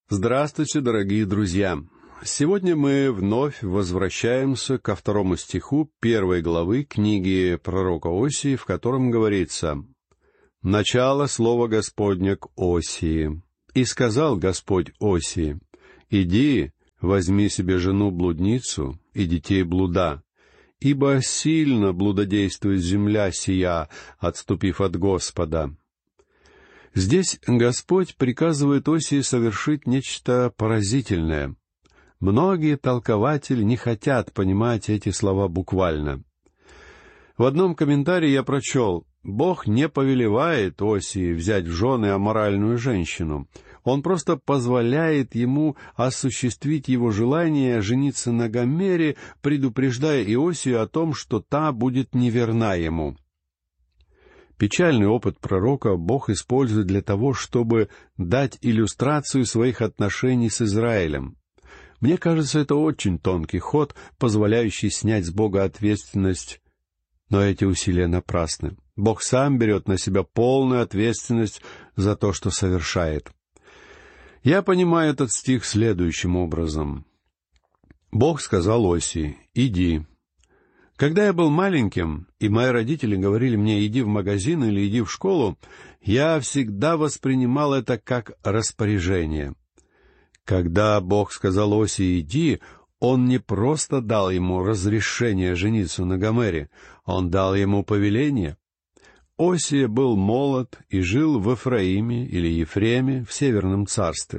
Здравствуйте, дорогие друзья! Сегодня мы вновь возвращаемся ко 2 стиху 1 главы книги пророка Осии, в котором говорится: «Начало слова Господня к Осии. И сказал Господь Осии: иди, возьми себе жену-блудницу и детей блуда, ибо сильно блудодействует земля сия, отступив от Господа». Здесь Господь приказывает Осии совершить нечто поразительное. Многие толкователи не хотят понимать эти слова буквально. В одном комментарии я прочел: Бог не повелевает Осии взять в жены аморальную женщину. Он просто позволяет ему осуществить его желание жениться на Гомере, предупреждая Иосию о том, что та будет неверна ему. Печальный опыт пророка Бог использует для того, чтобы дать иллюстрацию своих отношений с Израилем. Мне кажется, это очень тонкий ход, позволяющий снять с Бога ответственность. Но эти усилия напрасны. Бог сам берет на себя полную ответственность за то, что совершает. Я понимаю этот стих следующим образом. Бог сказал Осии: «Иди». Когда я был маленьким, и мои родители говорили мне: «Иди в магазин» или «Иди в школу», я всегда воспринимал это как распоряжение. Когда Бог сказал Осии «иди», Он не просто дал ему разрешение жениться на Гомере, Он дал ему повеление. Осия был молод и жил в Эфраиме или Ефреме в Северном царстве.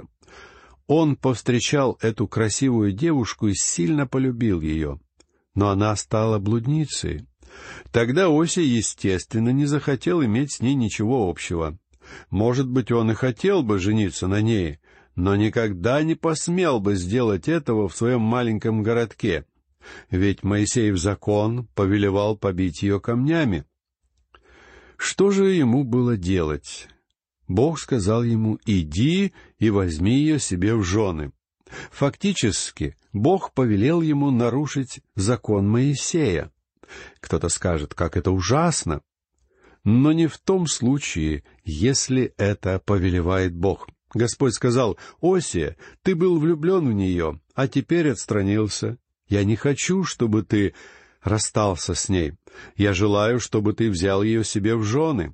Он повстречал эту красивую девушку и сильно полюбил ее. Но она стала блудницей. Тогда Осия, естественно, не захотел иметь с ней ничего общего. Может быть, он и хотел бы жениться на ней, но никогда не посмел бы сделать этого в своем маленьком городке, ведь Моисеев закон повелевал побить ее камнями. Что же ему было делать? Бог сказал ему: «Иди и возьми ее себе в жены». Фактически, Бог повелел ему нарушить закон Моисея. Кто-то скажет: как это ужасно! Но не в том случае, если это повелевает Бог. Господь сказал: «Осия, ты был влюблен в нее, а теперь отстранился. Я не хочу, чтобы ты расстался с ней. Я желаю, чтобы ты взял ее себе в жены».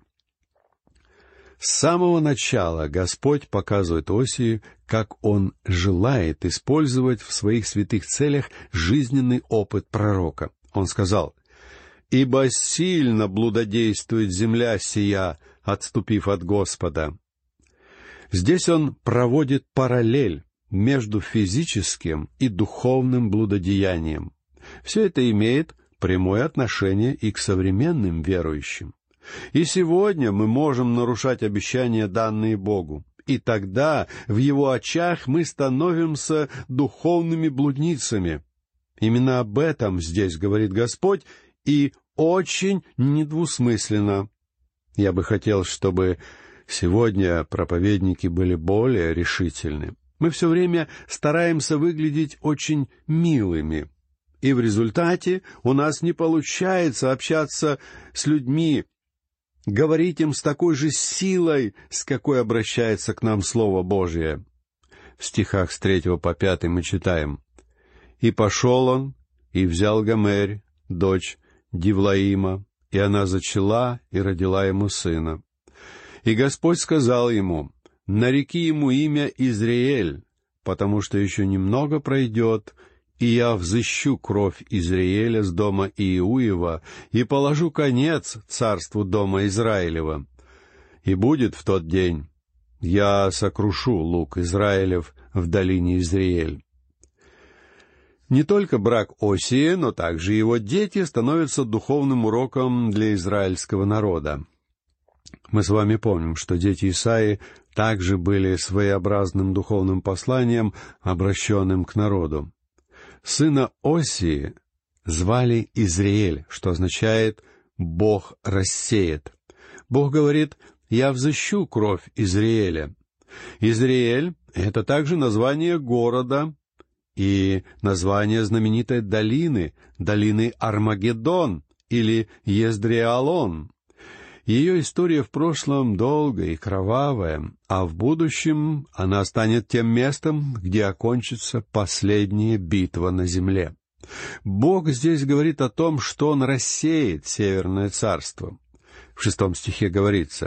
С самого начала Господь показывает Осии, как Он желает использовать в своих святых целях жизненный опыт пророка. Он сказал: «Ибо сильно блудодействует земля сия, отступив от Господа». Здесь Он проводит параллель между физическим и духовным блудодеянием. Все это имеет прямое отношение и к современным верующим. И сегодня мы можем нарушать обещания, данные Богу. И тогда в Его очах мы становимся духовными блудницами. Именно об этом здесь говорит Господь, и очень недвусмысленно. Я бы хотел, чтобы сегодня проповедники были более решительны. Мы все время стараемся выглядеть очень милыми. И в результате у нас не получается общаться с людьми, говорить им с такой же силой, с какой обращается к нам Слово Божие. В стихах с 3 по 5 мы читаем: «И пошел он, и взял Гомерь, дочь Дивлаима, и она зачала и родила ему сына. И Господь сказал ему: нареки ему имя Изриэль, потому что еще немного пройдет, и я взыщу кровь Изриэля с дома Иуева и положу конец царству дома Израилева. И будет в тот день: я сокрушу лук Израилев в долине Изриэль». Не только брак Осии, но также его дети становятся духовным уроком для израильского народа. Мы с вами помним, что дети Исаии также были своеобразным духовным посланием, обращенным к народу. Сына Осии звали Изриэль, что означает «Бог рассеет». Бог говорит: «Я взыщу кровь Изриэля». Изриэль — это также название города и название знаменитой долины, долины Армагеддон или Ездреалон. Ее история в прошлом долгая и кровавая, а в будущем она станет тем местом, где окончится последняя битва на земле. Бог здесь говорит о том, что Он рассеет Северное царство. В 6 стихе говорится: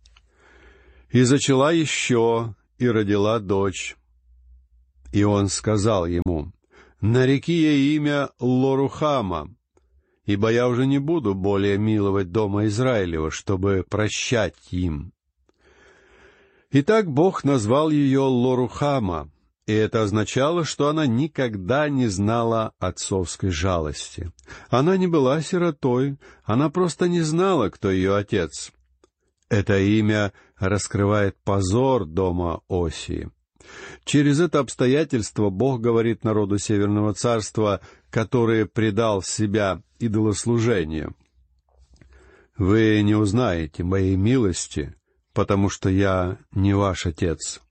«И зачала еще, и родила дочь. И он сказал ему: нареки ей имя Лорухама, ибо я уже не буду более миловать дома Израилева, чтобы прощать им». Итак, Бог назвал ее Лорухама, и это означало, что она никогда не знала отцовской жалости. Она не была сиротой, она просто не знала, кто ее отец. Это имя раскрывает позор дома Осии. Через это обстоятельство Бог говорит народу Северного царства, который предал себя идолослужению: «Вы не узнаете моей милости, потому что я не ваш отец».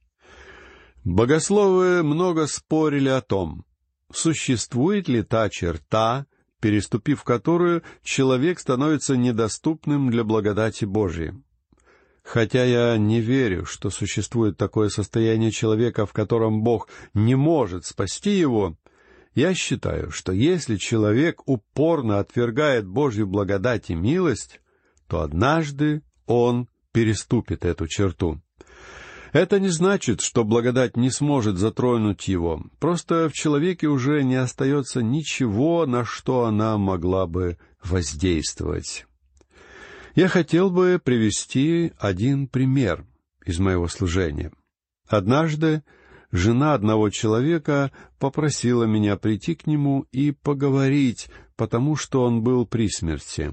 Богословы много спорили о том, существует ли та черта, переступив которую человек становится недоступным для благодати Божией. Хотя я не верю, что существует такое состояние человека, в котором Бог не может спасти его, я считаю, что если человек упорно отвергает Божью благодать и милость, то однажды он переступит эту черту. Это не значит, что благодать не сможет затронуть его, просто в человеке уже не остается ничего, на что она могла бы воздействовать. Я хотел бы привести один пример из моего служения. Однажды жена одного человека попросила меня прийти к нему и поговорить, потому что он был при смерти.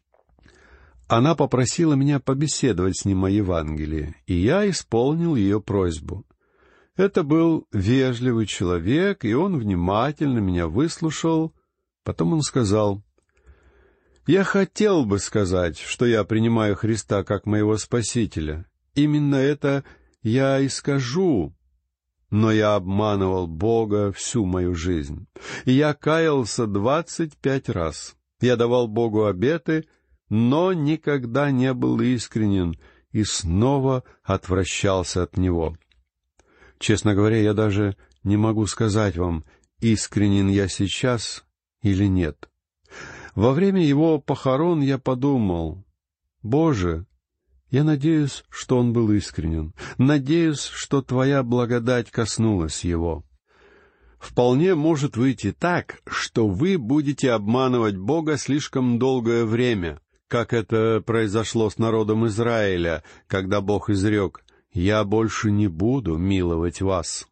Она попросила меня побеседовать с ним о Евангелии, и я исполнил ее просьбу. Это был вежливый человек, и он внимательно меня выслушал. Потом он сказал: «Я хотел бы сказать, что я принимаю Христа как моего Спасителя. Именно это я и скажу. Но я обманывал Бога всю мою жизнь. И я каялся 25 раз. Я давал Богу обеты, но никогда не был искренен и снова отвращался от Него. Честно говоря, я даже не могу сказать вам, искренен я сейчас или нет. Во время его похорон я подумал: Боже, я надеюсь, что он был искренен. Надеюсь, что Твоя благодать коснулась его. Вполне может выйти так, что вы будете обманывать Бога слишком долгое время, как это произошло с народом Израиля, когда Бог изрек: «Я больше не буду миловать вас».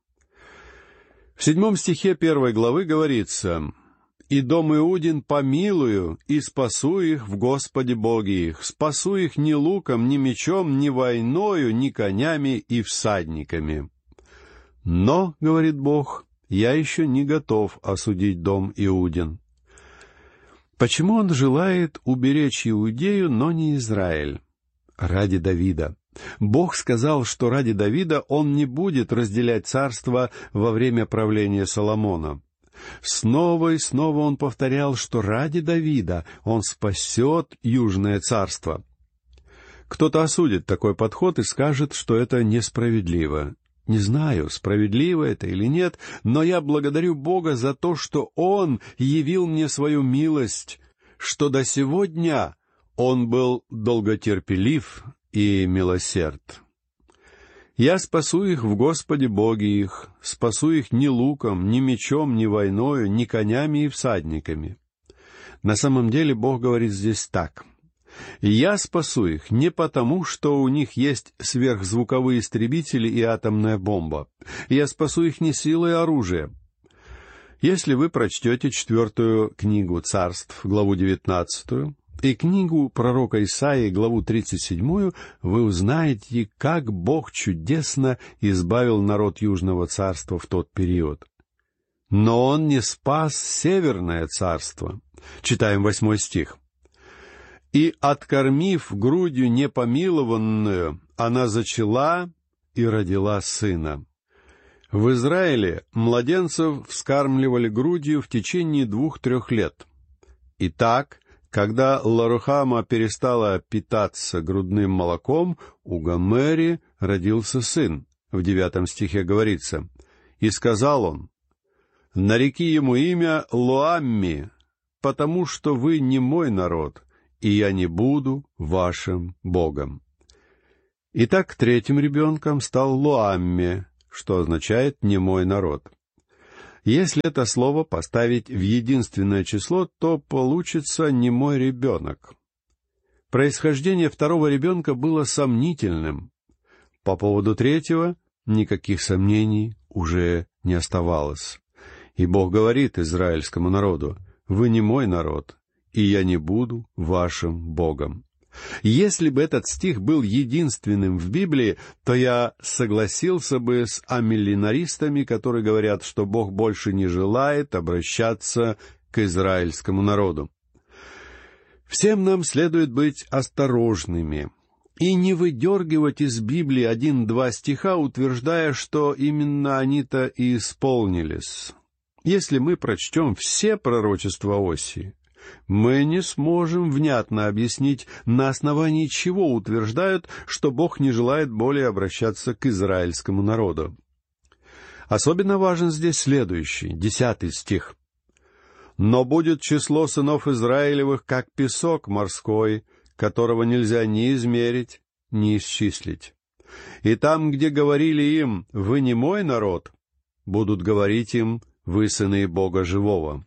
В 7 стихе 1 главы говорится: «И дом Иудин помилую, и спасу их в Господе Боге их, спасу их ни луком, ни мечом, ни войною, ни конями и всадниками». Но, говорит Бог, я еще не готов осудить дом Иудин. Почему он желает уберечь Иудею, но не Израиль? Ради Давида. Бог сказал, что ради Давида он не будет разделять царство во время правления Соломона. Снова и снова он повторял, что ради Давида он спасет Южное царство. Кто-то осудит такой подход и скажет, что это несправедливо. Не знаю, справедливо это или нет, но я благодарю Бога за то, что Он явил мне свою милость, что до сего дня Он был долготерпелив и милосерд. «Я спасу их в Господе Боге их, спасу их ни луком, ни мечом, ни войною, ни конями и всадниками». На самом деле Бог говорит здесь так: «Я спасу их не потому, что у них есть сверхзвуковые истребители и атомная бомба. Я спасу их не силой оружия». Если вы прочтете 4 книгу Царств, главу 19, и книгу пророка Исаии, главу 37, вы узнаете, как Бог чудесно избавил народ Южного царства в тот период. Но Он не спас Северное царство. Читаем 8 стих. «И, откормив грудью непомилованную, она зачала и родила сына». В Израиле младенцев вскармливали грудью в течение 2-3 лет. Итак, Когда Лорухама перестала питаться грудным молоком, у Гомери родился сын. В 9 стихе говорится: «И сказал он: нареки ему имя Лоамми, потому что вы не мой народ, и я не буду вашим Богом». Итак, третьим ребенком стал Лоамми, что означает «не мой народ». Если это слово поставить в единственное число, то получится «не мой ребенок». Происхождение второго ребенка было сомнительным. По поводу третьего никаких сомнений уже не оставалось. И Бог говорит израильскому народу: «Вы не мой народ, и я не буду вашим Богом». Если бы этот стих был единственным в Библии, то я согласился бы с амиллинаристами, которые говорят, что Бог больше не желает обращаться к израильскому народу. Всем нам следует быть осторожными и не выдергивать из Библии 1-2 стиха, утверждая, что именно они-то и исполнились. Если мы прочтем все пророчества Осии, мы не сможем внятно объяснить, на основании чего утверждают, что Бог не желает более обращаться к израильскому народу. Особенно важен здесь следующий, 10 стих. «Но будет число сынов Израилевых, как песок морской, которого нельзя ни измерить, ни исчислить. И там, где говорили им: вы не мой народ, будут говорить им: вы сыны Бога живого.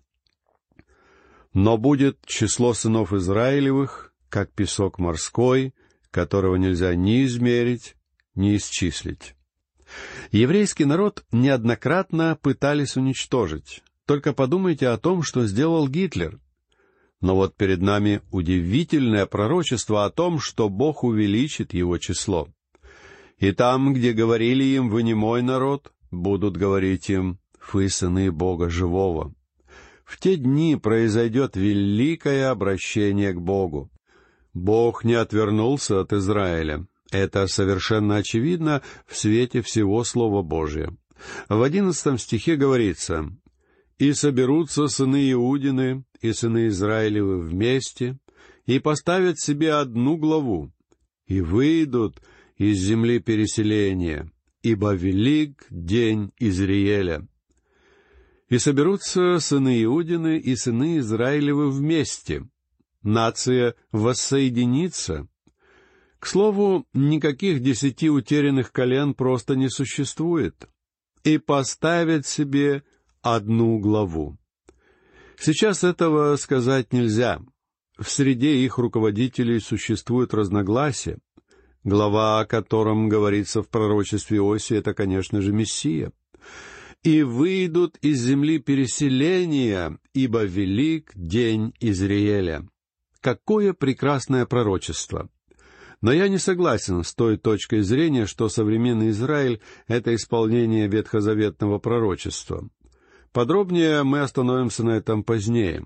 Но будет число сынов Израилевых, как песок морской, которого нельзя ни измерить, ни исчислить». Еврейский народ неоднократно пытались уничтожить. Только подумайте о том, что сделал Гитлер. Но вот перед нами удивительное пророчество о том, что Бог увеличит его число. «И там, где говорили им: вы не мой народ, будут говорить им: вы сыны Бога живого». В те дни произойдет великое обращение к Богу. Бог не отвернулся от Израиля. Это совершенно очевидно в свете всего Слова Божия. В 11 стихе говорится: «И соберутся сыны Иудины и сыны Израилевы вместе, и поставят себе одну главу, и выйдут из земли переселения, ибо велик день Изриэля. И соберутся сыны Иудины и сыны Израилевы вместе». Нация воссоединится. К слову, никаких 10 утерянных колен просто не существует. «И поставят себе одну главу». Сейчас этого сказать нельзя. В среде их руководителей существует разногласия. Глава, о котором говорится в пророчестве Осии, это, конечно же, Мессия. «И выйдут из земли переселения, ибо велик день Изриэля». Какое прекрасное пророчество! Но я не согласен с той точкой зрения, что современный Израиль — это исполнение ветхозаветного пророчества. Подробнее мы остановимся на этом позднее.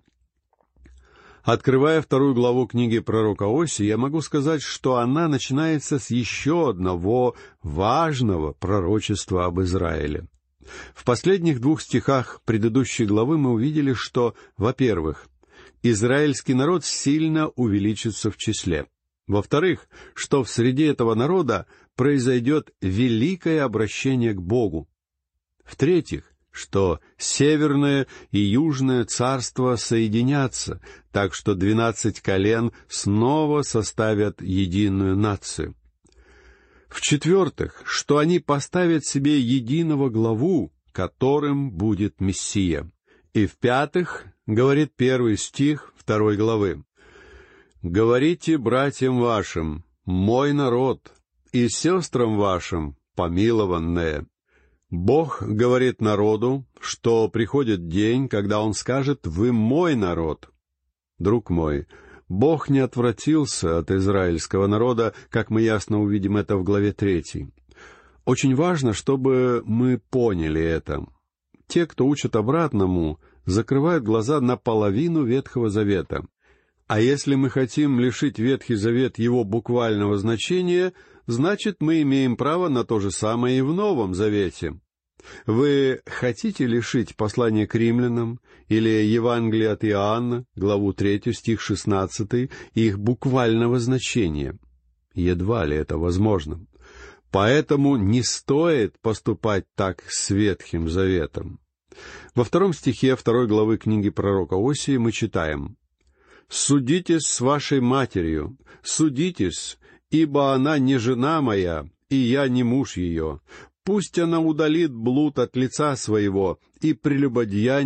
Открывая 2 главу книги пророка Осии, я могу сказать, что она начинается с еще одного важного пророчества об Израиле. В последних 2 стихах предыдущей главы мы увидели, что, во-первых, израильский народ сильно увеличится в числе. Во-вторых, что в среде этого народа произойдет великое обращение к Богу. В-третьих, что северное и южное царство соединятся, так что 12 колен снова составят единую нацию. В-четвертых, что они поставят себе единого главу, которым будет Мессия. И в-пятых, говорит 1 стих 2 главы: «Говорите братьям вашим: мой народ, и сестрам вашим помилованные». Бог говорит народу, что приходит день, когда Он скажет: «Вы мой народ». Друг мой, Бог не отвратился от израильского народа, как мы ясно увидим это в главе 3. Очень важно, чтобы мы поняли это. Те, кто учат обратному, закрывают глаза на половину Ветхого Завета. А если мы хотим лишить Ветхий Завет его буквального значения, значит, мы имеем право на то же самое и в Новом Завете. Вы хотите лишить послания к римлянам или Евангелие от Иоанна, главу 3, стих 16, их буквального значения? Едва ли это возможно. Поэтому не стоит поступать так с Ветхим Заветом. Во 2 стихе 2 главы книги пророка Осии мы читаем: «Судитесь с вашей матерью, судитесь, ибо она не жена моя, и я не муж ее. Пусть она удалит блуд от лица своего и прелюбодеяние